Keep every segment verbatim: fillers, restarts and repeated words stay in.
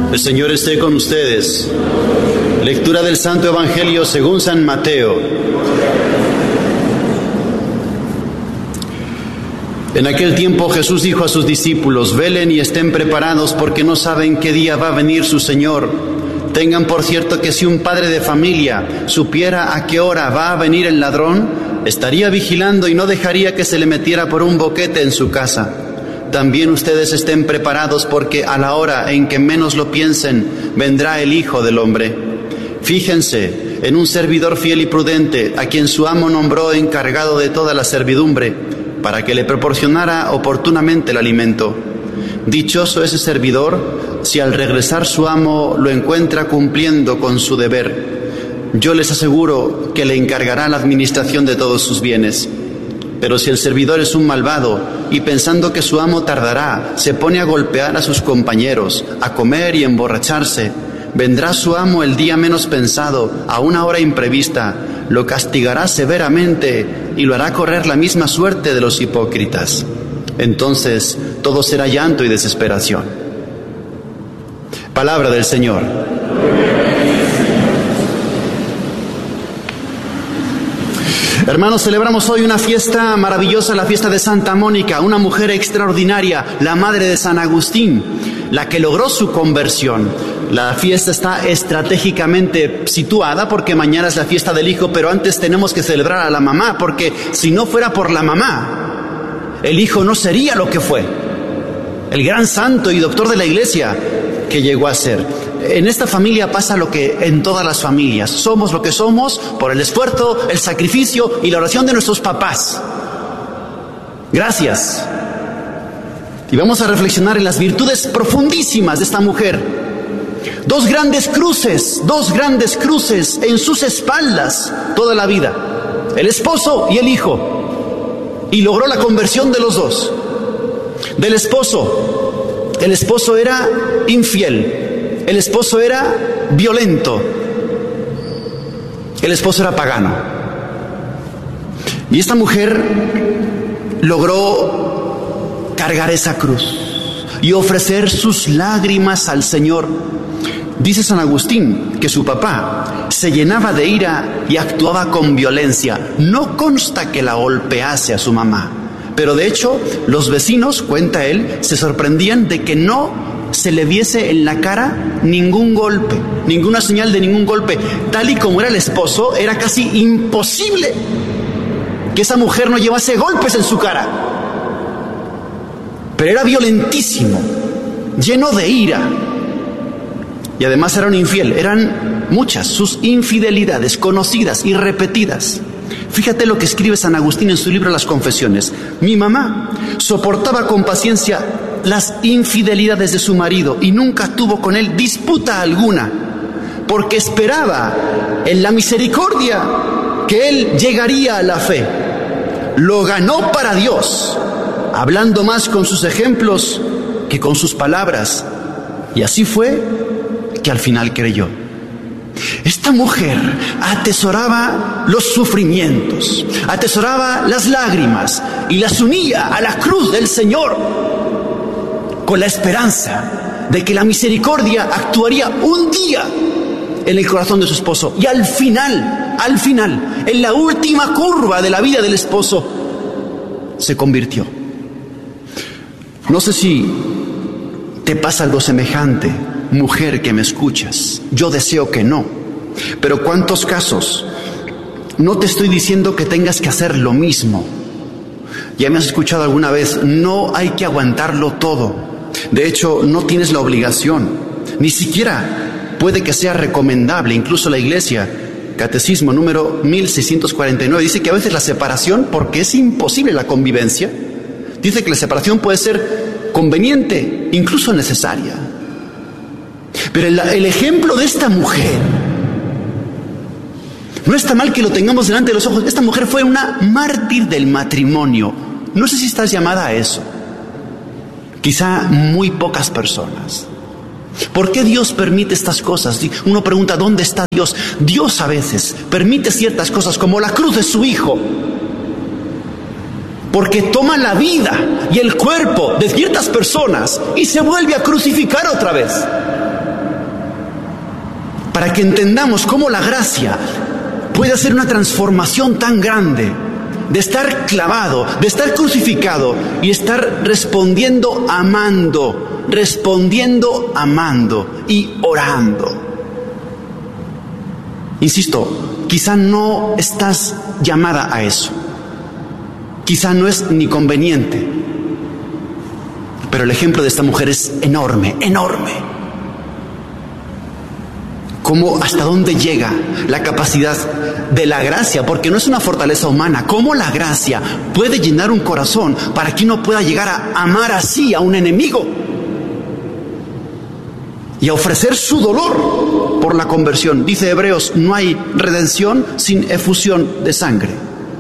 El Señor esté con ustedes. Lectura del Santo Evangelio según San Mateo. En aquel tiempo Jesús dijo a sus discípulos: velen y estén preparados, porque no saben qué día va a venir su Señor. Tengan por cierto que si un padre de familia supiera a qué hora va a venir el ladrón, estaría vigilando y no dejaría que se le metiera por un boquete en su casa. También ustedes estén preparados, porque a la hora en que menos lo piensen, vendrá el Hijo del Hombre. Fíjense en un servidor fiel y prudente, a quien su amo nombró encargado de toda la servidumbre, para que le proporcionara oportunamente el alimento. Dichoso ese servidor si al regresar su amo lo encuentra cumpliendo con su deber. Yo les aseguro que le encargará la administración de todos sus bienes. Pero si el servidor es un malvado y pensando que su amo tardará, se pone a golpear a sus compañeros, a comer y emborracharse, vendrá su amo el día menos pensado, a una hora imprevista, lo castigará severamente y lo hará correr la misma suerte de los hipócritas. Entonces todo será llanto y desesperación. Palabra del Señor. Hermanos, celebramos hoy una fiesta maravillosa, la fiesta de Santa Mónica, una mujer extraordinaria, la madre de San Agustín, la que logró su conversión. La fiesta está estratégicamente situada porque mañana es la fiesta del hijo, pero antes tenemos que celebrar a la mamá, porque si no fuera por la mamá, el hijo no sería lo que fue, el gran santo y doctor de la Iglesia que llegó a ser. En esta familia pasa lo que en todas las familias. Somos lo que somos por el esfuerzo, el sacrificio y la oración de nuestros papás. Gracias. Y vamos a reflexionar en las virtudes profundísimas de esta mujer. Dos grandes cruces, dos grandes cruces en sus espaldas toda la vida. El esposo y el hijo. Y logró la conversión de los dos. Del esposo. El esposo era infiel. El esposo era violento. El esposo era pagano. Y esta mujer logró cargar esa cruz y ofrecer sus lágrimas al Señor. Dice San Agustín que su papá se llenaba de ira y actuaba con violencia. No consta que la golpease a su mamá, pero de hecho los vecinos, cuenta él, se sorprendían de que no se le viese en la cara ningún golpe, ninguna señal de ningún golpe. Tal y como era el esposo, era casi imposible que esa mujer no llevase golpes en su cara. Pero era violentísimo, lleno de ira. Y además era un infiel. Eran muchas sus infidelidades, conocidas y repetidas. Fíjate lo que escribe San Agustín en su libro Las Confesiones. Mi mamá soportaba con paciencia las infidelidades de su marido y nunca tuvo con él disputa alguna, porque esperaba en la misericordia que él llegaría a la fe. Lo ganó para Dios, hablando más con sus ejemplos que con sus palabras, y así fue que al final creyó. Esta mujer atesoraba los sufrimientos, atesoraba las lágrimas y las unía a la cruz del Señor con la esperanza de que la misericordia actuaría un día en el corazón de su esposo. Y al final, al final, en la última curva de la vida del esposo, se convirtió. No sé si te pasa algo semejante, mujer que me escuchas. Yo deseo que no. Pero ¿cuántos casos? No te estoy diciendo que tengas que hacer lo mismo. Ya me has escuchado alguna vez, no hay que aguantarlo todo. De hecho, no tienes la obligación. Ni siquiera puede que sea recomendable. Incluso la Iglesia, Catecismo número mil seiscientos cuarenta y nueve, dice que a veces la separación, porque es imposible la convivencia, dice que la separación puede ser conveniente, incluso necesaria. Pero el, el ejemplo de esta mujer, no está mal que lo tengamos delante de los ojos. Esta mujer fue una mártir del matrimonio. No sé si estás llamada a eso. Quizá muy pocas personas. ¿Por qué Dios permite estas cosas? Uno pregunta, ¿dónde está Dios? Dios a veces permite ciertas cosas, como la cruz de su Hijo, porque toma la vida y el cuerpo de ciertas personas y se vuelve a crucificar otra vez. para que entendamos cómo la gracia puede hacer una transformación tan grande de estar clavado, de estar crucificado y estar respondiendo amando, respondiendo amando y orando. Insisto, quizá no estás llamada a eso, quizá no es ni conveniente, pero el ejemplo de esta mujer es enorme, enorme. Cómo, hasta dónde llega la capacidad de la gracia, porque no es una fortaleza humana. Cómo la gracia puede llenar un corazón para que uno pueda llegar a amar así a un enemigo y a ofrecer su dolor por la conversión. Dice Hebreos, no hay redención sin efusión de sangre.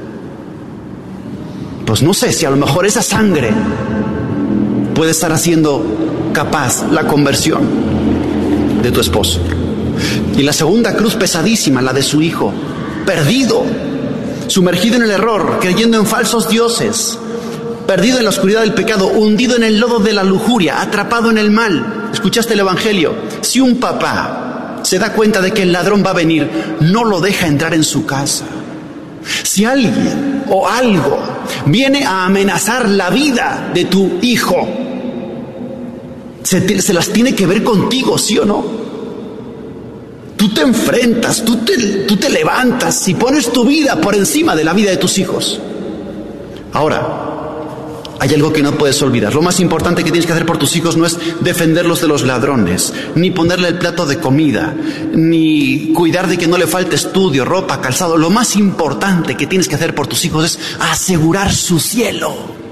Pues no sé si a lo mejor esa sangre puede estar haciendo capaz la conversión de tu esposo. Y la segunda cruz pesadísima, la de su hijo, perdido, sumergido en el error, creyendo en falsos dioses, perdido en la oscuridad del pecado, hundido en el lodo de la lujuria, atrapado en el mal. ¿Escuchaste el Evangelio? Si un papá se da cuenta de que el ladrón va a venir, no lo deja entrar en su casa. Si alguien o algo viene a amenazar la vida de tu hijo, se, te, se las tiene que ver contigo, ¿sí o no? Tú te enfrentas, tú te, tú te levantas y pones tu vida por encima de la vida de tus hijos. Ahora, hay algo que no puedes olvidar. Lo más importante que tienes que hacer por tus hijos no es defenderlos de los ladrones, ni ponerle el plato de comida, ni cuidar de que no le falte estudio, ropa, calzado. Lo más importante que tienes que hacer por tus hijos es asegurar su cielo.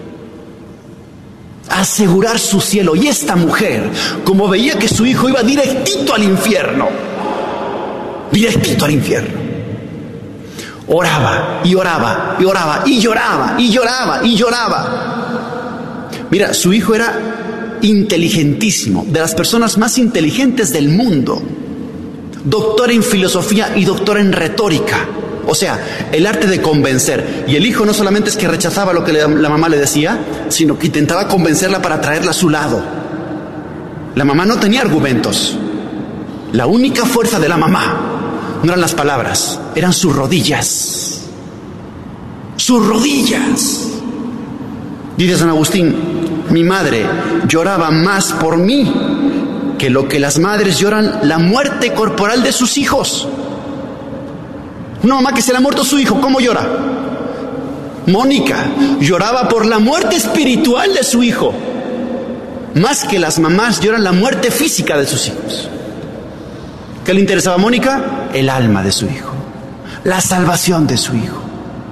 Asegurar su cielo. Y esta mujer, como veía que su hijo iba directito al infierno, directito al infierno, oraba y oraba y oraba y lloraba y lloraba y lloraba. Mira, su hijo era inteligentísimo, de las personas más inteligentes del mundo, doctor en filosofía y doctor en retórica, o sea, el arte de convencer. Y el hijo no solamente es que rechazaba lo que le, la mamá le decía, sino que intentaba convencerla para traerla a su lado. La mamá no tenía argumentos. La única fuerza de la mamá no eran las palabras, eran sus rodillas. Sus rodillas. Dice San Agustín, mi madre lloraba más por mí que lo que las madres lloran la muerte corporal de sus hijos. Una mamá que se le ha muerto su hijo, ¿cómo llora? Mónica lloraba por la muerte espiritual de su hijo, más que las mamás lloran la muerte física de sus hijos. ¿Qué le interesaba a Mónica? El alma de su hijo, la salvación de su hijo.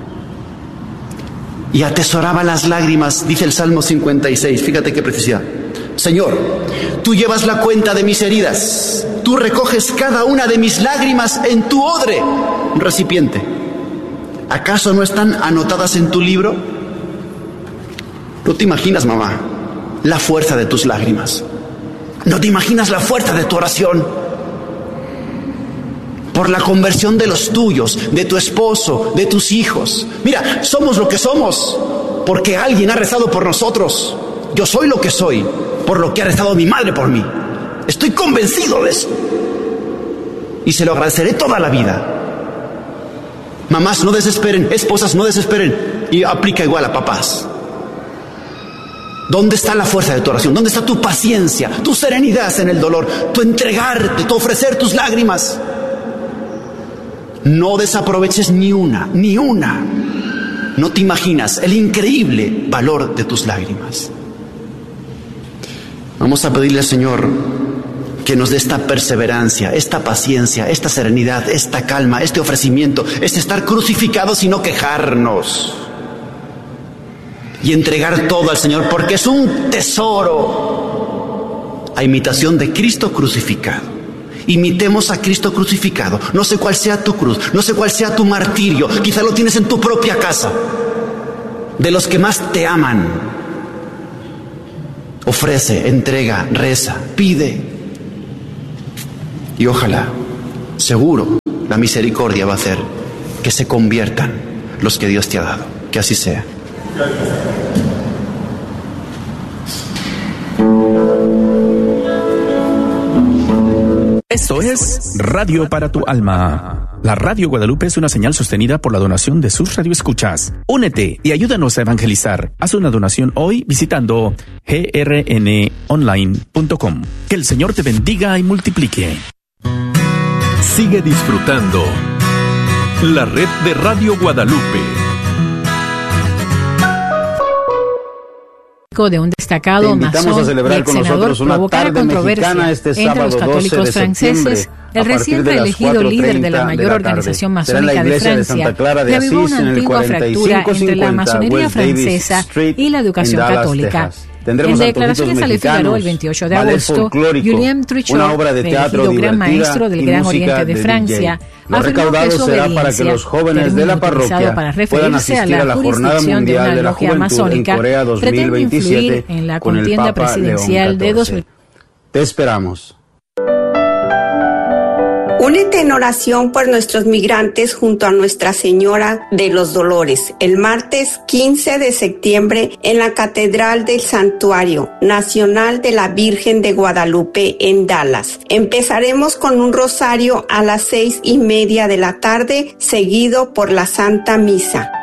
Y atesoraba las lágrimas, dice el Salmo cincuenta y seis, fíjate qué preciosidad. Señor, tú llevas la cuenta de mis heridas, tú recoges cada una de mis lágrimas en tu odre, un recipiente. ¿Acaso no están anotadas en tu libro? No te imaginas, mamá, la fuerza de tus lágrimas. No te imaginas la fuerza de tu oración por la conversión de los tuyos, de tu esposo, de tus hijos. Mira, somos lo que somos porque alguien ha rezado por nosotros. Yo soy lo que soy por lo que ha rezado mi madre por mí. Estoy convencido de eso y se lo agradeceré toda la vida. Mamás, no desesperen, esposas, no desesperen. Y aplica igual a papás. ¿Dónde está la fuerza de tu oración? ¿Dónde está tu paciencia, tu serenidad en el dolor, tu entregarte, tu ofrecer tus lágrimas? No desaproveches ni una, ni una. No te imaginas el increíble valor de tus lágrimas. Vamos a pedirle al Señor que nos dé esta perseverancia, esta paciencia, esta serenidad, esta calma, este ofrecimiento, este estar crucificados y no quejarnos. Y entregar todo al Señor, porque es un tesoro a imitación de Cristo crucificado. Imitemos a Cristo crucificado. No sé cuál sea tu cruz, no sé cuál sea tu martirio. Quizá lo tienes en tu propia casa. De los que más te aman. Ofrece, entrega, reza, pide. Y ojalá, seguro, la misericordia va a hacer que se conviertan los que Dios te ha dado. Que así sea. Esto es Radio para tu Alma. La Radio Guadalupe es una señal sostenida por la donación de sus radioescuchas. Únete y ayúdanos a evangelizar. Haz una donación hoy visitando g r n online punto com. Que el Señor te bendiga y multiplique. Sigue disfrutando la red de Radio Guadalupe. De un destacado masón y ex senador provocara controversia este entre los católicos franceses. El recién reelegido líder de la mayor organización masónica de Francia reavivó una antigua fractura entre la masonería francesa y la educación católica. En declaraciones al Figaro el veintiocho de agosto, Julien Trichot, elegido gran maestro del Gran Oriente de Francia, afirmó que su obediencia, término utilizado para referirse a la jurisdicción de una logia masónica, pretende influir en la contienda presidencial de dos mil. Te esperamos. Únete en oración por nuestros migrantes junto a Nuestra Señora de los Dolores el martes quince de septiembre en la Catedral del Santuario Nacional de la Virgen de Guadalupe en Dallas. Empezaremos con un rosario a las seis y media de la tarde, seguido por la Santa Misa.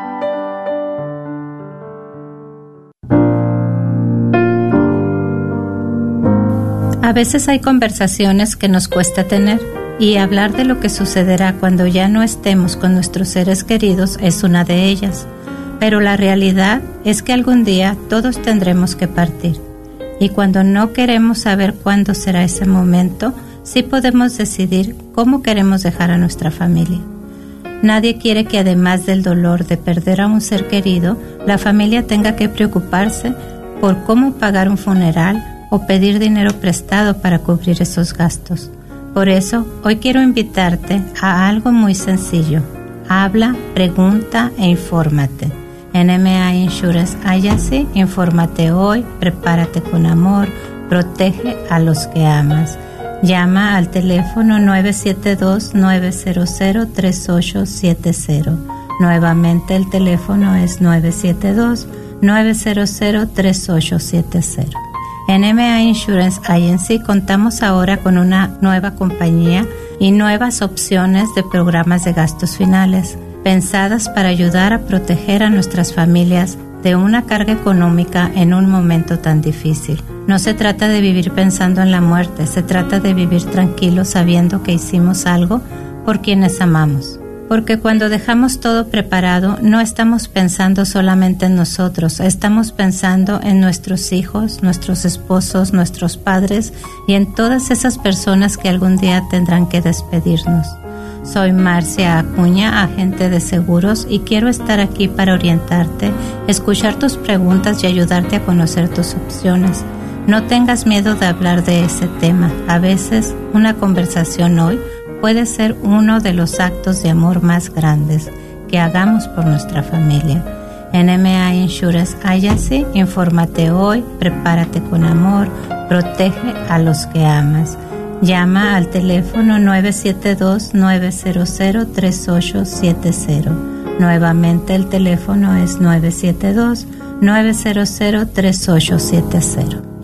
A veces hay conversaciones que nos cuesta tener. Y hablar de lo que sucederá cuando ya no estemos con nuestros seres queridos es una de ellas. Pero la realidad es que algún día todos tendremos que partir. Y cuando no queremos saber cuándo será ese momento, sí podemos decidir cómo queremos dejar a nuestra familia. Nadie quiere que además del dolor de perder a un ser querido, la familia tenga que preocuparse por cómo pagar un funeral o pedir dinero prestado para cubrir esos gastos. Por eso, hoy quiero invitarte a algo muy sencillo. Habla, pregunta e infórmate. En M A Insurance Agency, infórmate hoy, prepárate con amor, protege a los que amas. Llama al teléfono nueve siete dos, nueve cero cero, tres ocho siete cero. Nuevamente el teléfono es nueve siete dos, nueve cero cero, tres ocho siete cero. En M A Insurance Agency contamos ahora con una nueva compañía y nuevas opciones de programas de gastos finales, pensadas para ayudar a proteger a nuestras familias de una carga económica en un momento tan difícil. No se trata de vivir pensando en la muerte, se trata de vivir tranquilos sabiendo que hicimos algo por quienes amamos. Porque cuando dejamos todo preparado, no estamos pensando solamente en nosotros, estamos pensando en nuestros hijos, nuestros esposos, nuestros padres y en todas esas personas que algún día tendrán que despedirnos. Soy Marcia Acuña, agente de seguros, y quiero estar aquí para orientarte, escuchar tus preguntas y ayudarte a conocer tus opciones. No tengas miedo de hablar de ese tema. A veces, una conversación hoy puede ser uno de los actos de amor más grandes que hagamos por nuestra familia. En M A Insurance Agency, infórmate hoy, prepárate con amor, protege a los que amas. Llama al teléfono nueve siete dos, nueve cero cero, tres ocho siete cero. Nuevamente el teléfono es nueve siete dos, nueve cero cero, tres ocho siete cero.